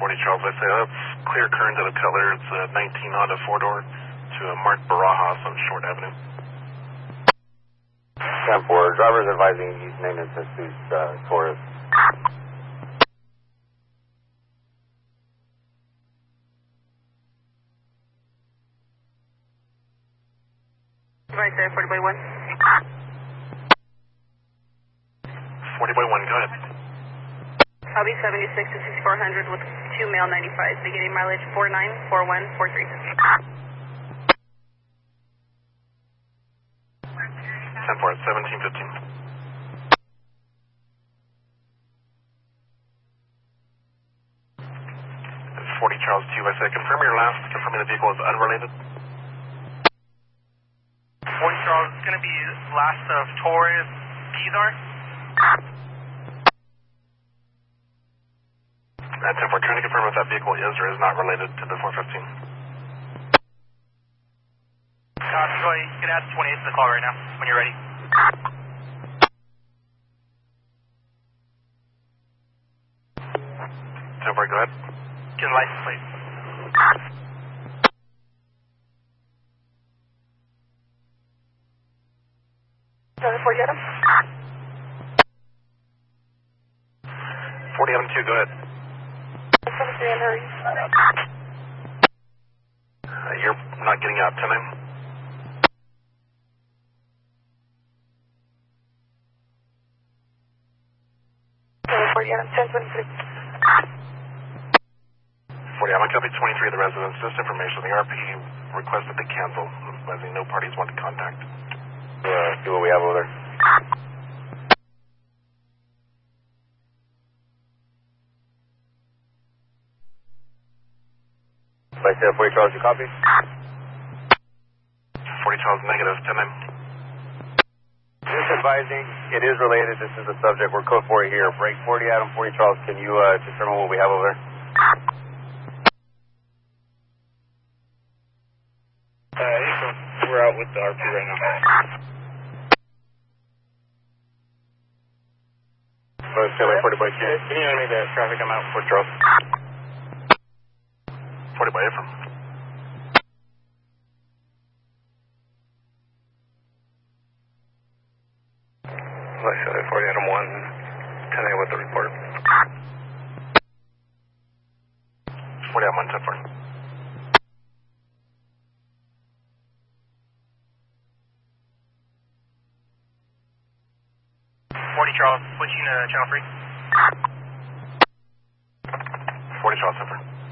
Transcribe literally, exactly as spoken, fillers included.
forty Charles, I say that's clear current out of Cutler. It's a nineteen Honda four-door to a Mark Barajas on Short Avenue. ten four, driver's advising use maintenance at Jesus uh, Torres. Right there, forty by one. forty by one, go ahead. I'll be seventy-six to sixty-four hundred with two male ninety-five, beginning mileage four nine four one four three. ten four, seventeen fifteen. forty Charles two, I say confirm your last, confirming the vehicle is unrelated. forty Charles, it's going to be last of Torres Pizar. And ten four, trying to confirm if that vehicle is or is not related to the four fifteen. Copy, go ahead. You can add twenty-eight to the call right now when you're ready. ten four, go ahead. Get the license plate. seven four, get him. forty Adam two, go ahead. seventy-three, and hurry. Uh, you're not getting out, ten nine. seven four, get him, ten twenty-three. forty, I'm on copy twenty-three of the residence. Just information. The R P requested they cancel, advising no parties want to contact. Uh, see what we have over there. Like that, forty Charles, you copy? forty Charles negative, ten nine. Just advising, it is related. This is the subject. We're code for it here. Break forty Adam, forty Charles. Can you uh, determine what we have over there? Uh, we're out with the R P right now. Let's go forty by two. Can you make the traffic come out for Charles? forty by Ephraim. Let's forty Adam one, ten A with the report. forty Adam one, ten four. forty Charles, switching to channel three. forty Charles, ten four.